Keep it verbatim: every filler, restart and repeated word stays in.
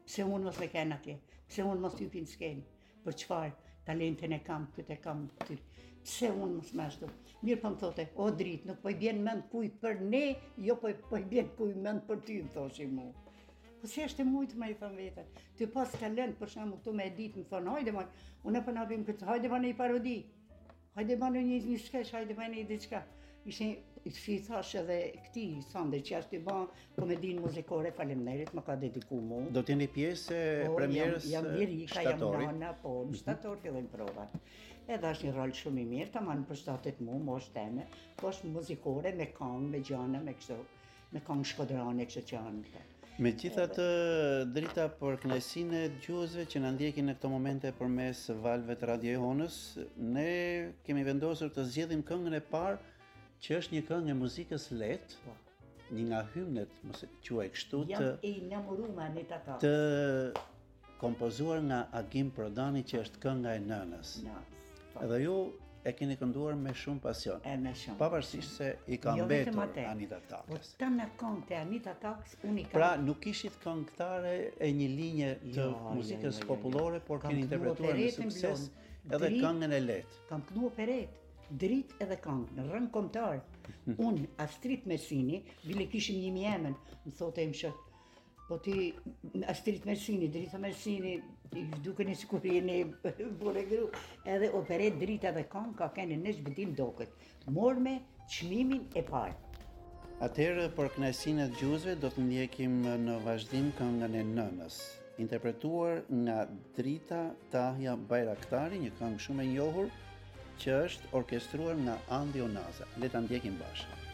pse unë mos me ken atje, pse unë mos t'hypi në skenë, për çfarë, talentin e kam, këtë e kam, këtë, pse unë mos me ashtu. Mirë po më thote, o dritë, nuk po i bjen mend kujt për ne, jo po, po i bjen kujt mend për ty, më thoshi mu. Po si është e mujtë me i thëmë vetën, ty pas talent, për shemë këtu me e ditë, më thonë, hajde ma, unë e për nabim këtë, hajde ma në i parodi, hajde ma në një, një skesh, hajde ma në i diçka. Ishe, si i thash edhe këti, Sandri, që është i ba komedinë muzikore, faleminderit, më ka dediku mu. Do t'jeni pjesë e premierës jam, jam lirika, shtatori? jam nana, po, në shtator fillojnë provat. Edhe është një rol shumë i mirë, ta manë për shtatet mu, mo është teme, po është muzikore, me kangë, me gjana, me kështu, me kangë shkodrane, kështu që anë. Me gjitha të drita për kënaqësinë e dëgjuesve që na ndjekin në këto momente përmes valve të Radio Jonës, ne kemi vendosur të zgjedhim këngën e parë, që është një këngë e muzikës lehtë, një nga hymnet, mos e quaj kështu, të Jam e inamoruar me Anita Tax. të kompozuar nga Agim Prodani, që është kënga e nënës. Edhe ju e keni kënduar me shumë pasion. E me shumë. Pavarësisht se i ka Jo mbetur vetëm atë. Anita Po Tax. ta në këngë të Anita Tax, unë i kam... Pra, nuk ishit këngëtare e një linje të Jo, jo, muzikës jo, jo, jo. popullore, por Kam keni kënu interpretuar me operetën sukses blond, edhe dritë. këngën e lehtë. Kam kënu operet, dritë edhe këngë, në rëng kombëtar. Unë, Astrid Mersini, bile kishim një mjemen, më thote im shë, po ti, Astrid Mersini, Drita Mersini, i duke një sikur jeni bure gru, edhe operet, drita dhe këngë, ka keni në zhbetim dokët. Mor me çmimin e parë. Atëherë, për kënaqësinë e dëgjuesve, do të ndjekim në vazhdim këngën e nënës, interpretuar nga Drita Tahja Bajraktari, një këngë shumë e njohur, që është orkestruar nga Andi Onaza. Le ta ndjekim bashkë.